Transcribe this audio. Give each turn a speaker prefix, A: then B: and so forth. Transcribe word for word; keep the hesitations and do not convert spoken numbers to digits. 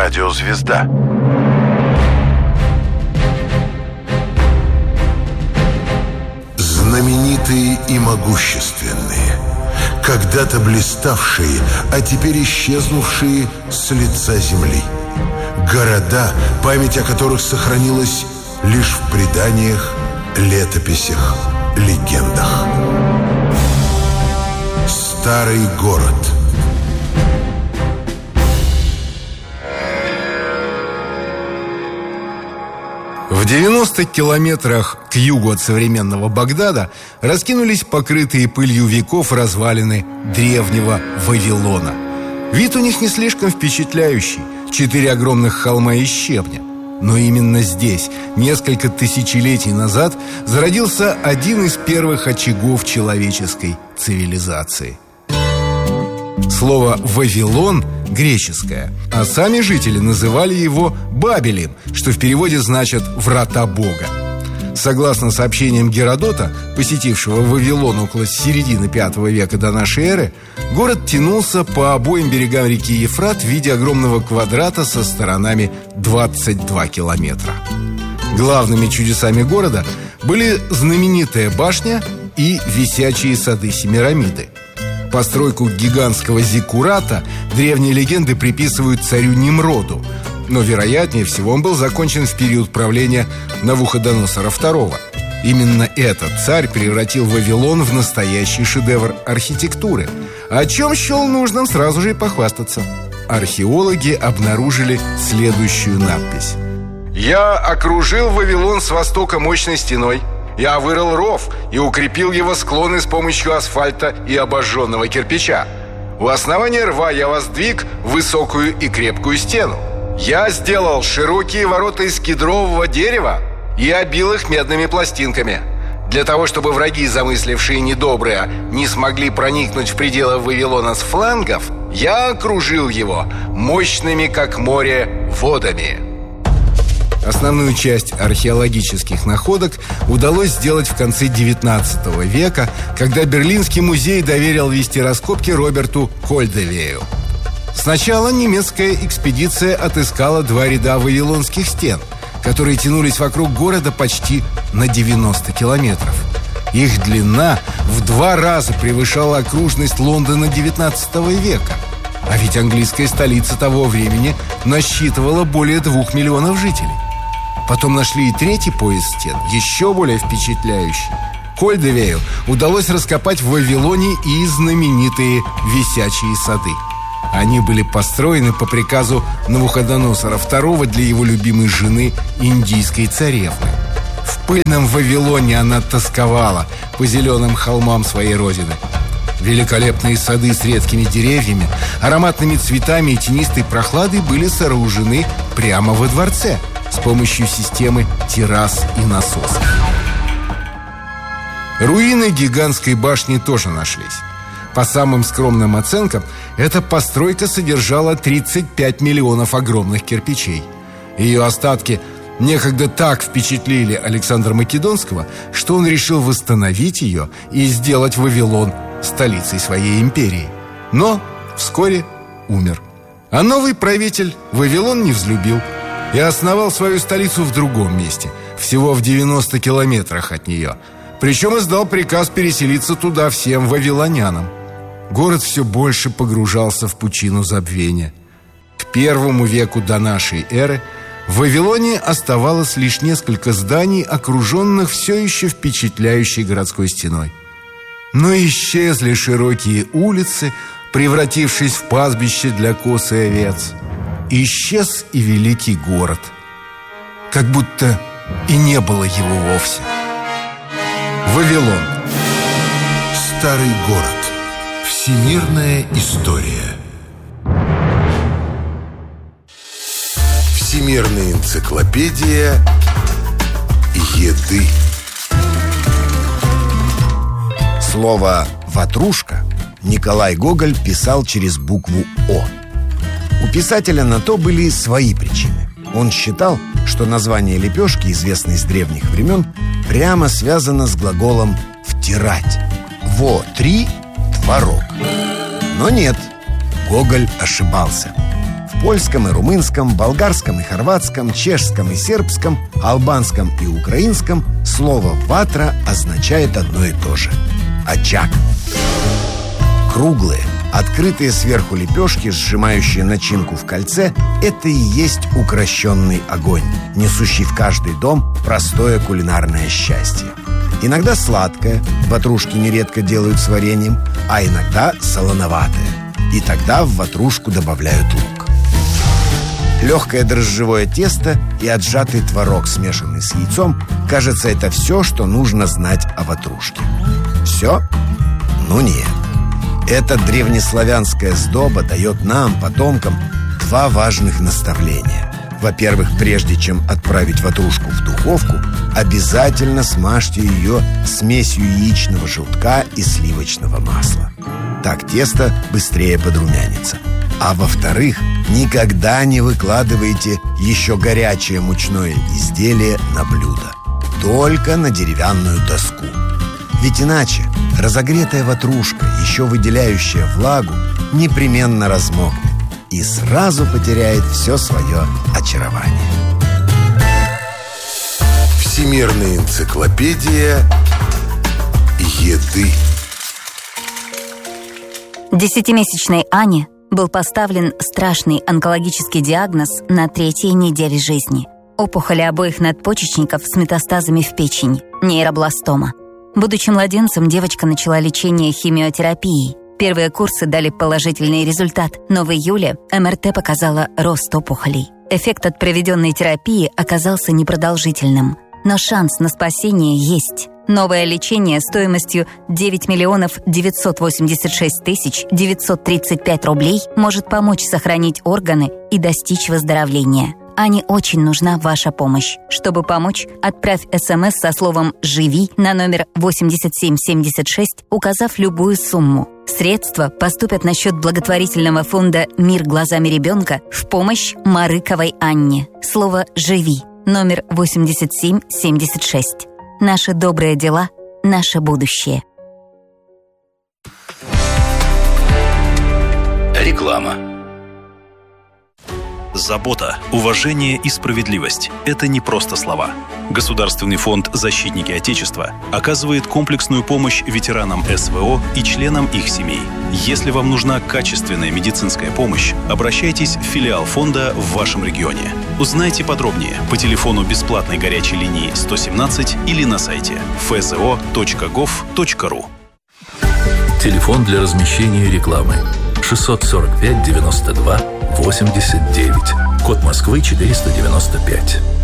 A: Радиозвезда. Знаменитые и могущественные, когда-то блиставшие, а теперь исчезнувшие с лица земли. Города, память о которых сохранилась лишь в преданиях, летописях, легендах. Старый город.
B: В девяноста километрах к югу от современного Багдада раскинулись покрытые пылью веков развалины древнего Вавилона. Вид у них не слишком впечатляющий. Четыре огромных холма из щебня. Но именно здесь, несколько тысячелетий назад, зародился один из первых очагов человеческой цивилизации. Слово «Вавилон» греческое, а сами жители называли его Бабелем, что в переводе значит «врата Бога». Согласно сообщениям Геродота, посетившего Вавилон около середины пятого века до нашей эры, город тянулся по обоим берегам реки Ефрат в виде огромного квадрата со сторонами двадцать два километра. Главными чудесами города были знаменитая башня и висячие сады Семирамиды. Постройку гигантского зиккурата древние легенды приписывают царю Нимроду, но, вероятнее всего, он был закончен в период правления Навуходоносора второго. Именно этот царь превратил Вавилон в настоящий шедевр архитектуры, о чем счел нужным сразу же и похвастаться. Археологи обнаружили следующую надпись: «Я окружил Вавилон с востока мощной стеной. Я вырыл ров и укрепил его склоны с помощью асфальта и обожженного кирпича. У основания рва я воздвиг высокую и крепкую стену. Я сделал широкие ворота из кедрового дерева и обил их медными пластинками. Для того, чтобы враги, замыслившие недоброе, не смогли проникнуть в пределы Вавилона с флангов, я окружил его мощными, как море, водами». Основную часть археологических находок удалось сделать в конце девятнадцатого века, когда Берлинский музей доверил вести раскопки Роберту Кольдевею. Сначала немецкая экспедиция отыскала два ряда вавилонских стен, которые тянулись вокруг города почти на девяносто километров. Их длина в два раза превышала окружность Лондона девятнадцатого века. А ведь английская столица того времени насчитывала более двух миллионов жителей. Потом нашли и третий пояс стен, еще более впечатляющий. Кольдевею удалось раскопать в Вавилоне и знаменитые висячие сады. Они были построены по приказу Навуходоносора второго для его любимой жены, индийской царевны. В пыльном Вавилоне она тосковала по зеленым холмам своей родины. Великолепные сады с редкими деревьями, ароматными цветами и тенистой прохладой были сооружены прямо во дворце с помощью системы террас и насосов. Руины гигантской башни тоже нашлись. По самым скромным оценкам, эта постройка содержала тридцать пять миллионов огромных кирпичей. Ее остатки некогда так впечатлили Александра Македонского, что он решил восстановить ее и сделать Вавилон столицей своей империи. Но вскоре умер. А новый правитель Вавилон не взлюбил и основал свою столицу в другом месте, всего в девяноста километрах от нее. Причем издал приказ переселиться туда всем вавилонянам. Город все больше погружался в пучину забвения. К первому веку до нашей эры в Вавилоне оставалось лишь несколько зданий, окруженных все еще впечатляющей городской стеной. Но исчезли широкие улицы, превратившись в пастбище для коз и овец. Исчез и великий город, как будто и не было его вовсе. Вавилон.
A: Старый город. Всемирная история. Всемирная энциклопедия еды.
C: Слово «ватрушка» Николай Гоголь писал через букву «О». У писателя на то были свои причины. Он считал, что название лепешки, известной с древних времен, прямо связано с глаголом «втирать». «Во-три» — творог. Но нет, Гоголь ошибался. В польском и румынском, болгарском и хорватском, чешском и сербском, албанском и украинском слово «ватра» означает одно и то же – очаг. Круглые, открытые сверху лепешки, сжимающие начинку в кольце – это и есть укрощенный огонь, несущий в каждый дом простое кулинарное счастье. Иногда сладкое, ватрушки нередко делают с вареньем, а иногда солоноватое. И тогда в ватрушку добавляют лук. Легкое дрожжевое тесто и отжатый творог, смешанный с яйцом, кажется, это все, что нужно знать о ватрушке. Все? Ну нет. Эта древнеславянская сдоба дает нам, потомкам, два важных наставления. Во-первых, прежде чем отправить ватрушку в духовку, обязательно смажьте ее смесью яичного желтка и сливочного масла. Так тесто быстрее подрумянится. А во-вторых, никогда не выкладывайте еще горячее мучное изделие на блюдо. Только на деревянную доску. Ведь иначе разогретая ватрушка, еще выделяющая влагу, непременно размокнет и сразу потеряет все свое очарование.
A: Всемирная энциклопедия еды.
D: Десятимесячной Ане был поставлен страшный онкологический диагноз на третьей неделе жизни. Опухоли обоих надпочечников с метастазами в печень, нейробластома. Будучи младенцем, девочка начала лечение химиотерапией. Первые курсы дали положительный результат, но в июле эм эр тэ показала рост опухолей. Эффект от проведенной терапии оказался непродолжительным. Но шанс на спасение есть. Новое лечение стоимостью девять миллионов девятьсот восемьдесят шесть тысяч девятьсот тридцать пять рублей может помочь сохранить органы и достичь выздоровления. Ане очень нужна ваша помощь. Чтобы помочь, отправь СМС со словом «Живи» на номер восемьдесят семь семьдесят шесть, указав любую сумму. Средства поступят на счет благотворительного фонда «Мир глазами ребенка» в помощь Марыковой Анне. Слово «Живи» номер восемьдесят семь семьдесят шесть. Наши добрые дела – наше будущее.
E: Реклама. Забота, уважение и справедливость – это не просто слова. Государственный фонд «Защитники Отечества» оказывает комплексную помощь ветеранам эс вэ о и членам их семей. Если вам нужна качественная медицинская помощь, обращайтесь в филиал фонда в вашем регионе. Узнайте подробнее по телефону бесплатной горячей линии сто семнадцать или на сайте эф зэ о точка гов точка ру.
F: Телефон для размещения рекламы шестьсот сорок пять девяносто два восемьдесят девять. Код Москвы четыреста девяносто пять.